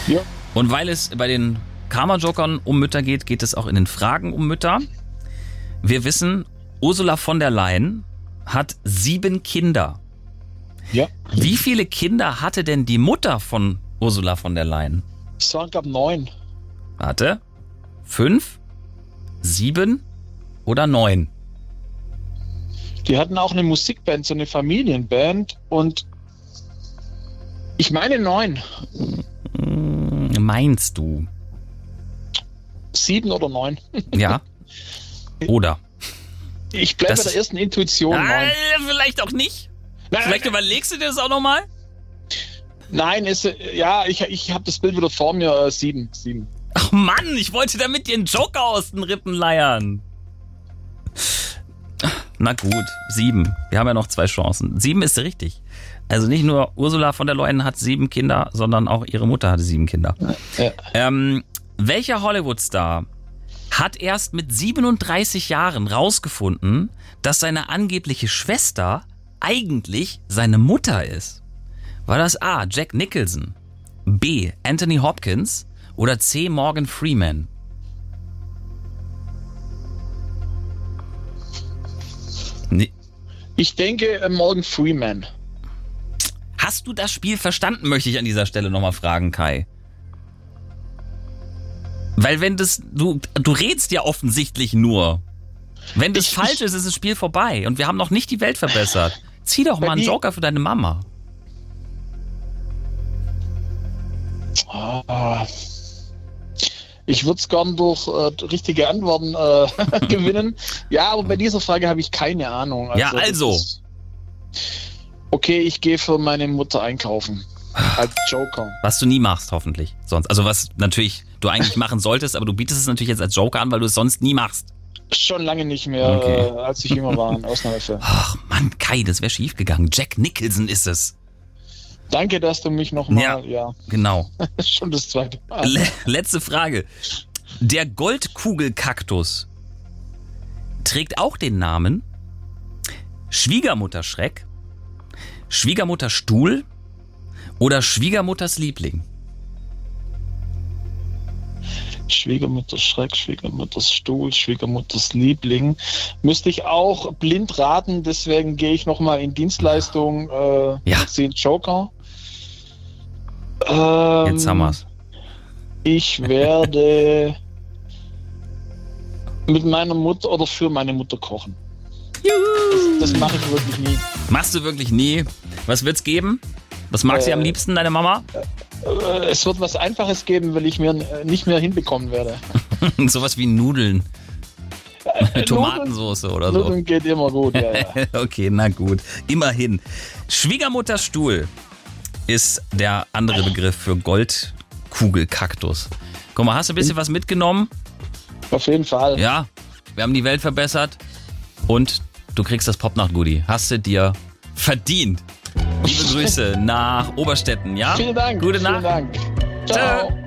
Ja. Und weil es bei den Karma-Jokern um Mütter geht, geht es auch in den Fragen um Mütter. Wir wissen, Ursula von der Leyen hat 7 Kinder. Ja. Wie viele Kinder hatte denn die Mutter von Ursula von der Leyen? Es waren, glaube ich, 9. Warte. 5, 7 oder 9? Die hatten auch eine Musikband, so eine Familienband. Und ich meine 9. Meinst du? 7 oder 9. Ja. Oder? Ich bleibe bei der ersten Intuition 9. Vielleicht auch nicht. Nein, Vielleicht überlegst du dir das auch nochmal? Nein, ich habe das Bild wieder vor mir. 7. Ach Mann, ich wollte damit dir einen Joker aus den Rippen leiern. Na gut, 7. Wir haben ja noch 2 Chancen. 7 ist richtig. Also nicht nur Ursula von der Leyen hat 7 Kinder, sondern auch ihre Mutter hatte 7 Kinder. Ja. Welcher Hollywood-Star hat erst mit 37 Jahren rausgefunden, dass seine angebliche Schwester eigentlich seine Mutter ist? War das A. Jack Nicholson, B. Anthony Hopkins oder C. Morgan Freeman? Nee. Ich denke Morgan Freeman. Hast du das Spiel verstanden, möchte ich an dieser Stelle nochmal fragen, Kai. Weil wenn das, du rätst ja offensichtlich nur. Wenn das falsch ist, ist das Spiel vorbei und wir haben noch nicht die Welt verbessert. Zieh doch mal einen Joker für deine Mama. Ich würde es gern durch richtige Antworten gewinnen. Ja, aber bei dieser Frage habe ich keine Ahnung. Okay, ich gehe für meine Mutter einkaufen. Als Joker. Was du nie machst, hoffentlich. Sonst. Also was natürlich du eigentlich machen solltest, aber du bietest es natürlich jetzt als Joker an, weil du es sonst nie machst. Schon lange nicht mehr, als ich jünger war, in Ausnahmefällen. Ach Mann, Kai, das wäre schief gegangen. Jack Nicholson ist es. Danke, dass du mich nochmal, ja. Genau. Schon das zweite Mal. Letzte Frage. Der Goldkugelkaktus trägt auch den Namen Schwiegermutterschreck, Schwiegermutterstuhl oder Schwiegermutters Liebling? Schwiegermutters Schreck, Schwiegermutters Stuhl, Schwiegermutters Liebling. Müsste ich auch blind raten, deswegen gehe ich nochmal in Dienstleistung. Den Joker. Jetzt haben wir's. Ich werde mit meiner Mutter oder für meine Mutter kochen. Das mache ich wirklich nie. Machst du wirklich nie? Was wird's geben? Was mag sie am liebsten, deine Mama? Es wird was Einfaches geben, weil ich mir nicht mehr hinbekommen werde. Sowas wie Nudeln. Tomatensoße oder so. Nudeln geht immer gut, ja. Okay, na gut. Immerhin. Schwiegermutterstuhl ist der andere Begriff für Goldkugelkaktus. Guck mal, hast du ein bisschen was mitgenommen? Auf jeden Fall. Ja, wir haben die Welt verbessert und du kriegst das Popnacht-Goodie. Hast du dir verdient. Liebe Grüße nach Oberstetten, ja? Vielen Dank. Gute Nacht. Vielen Dank. Ciao.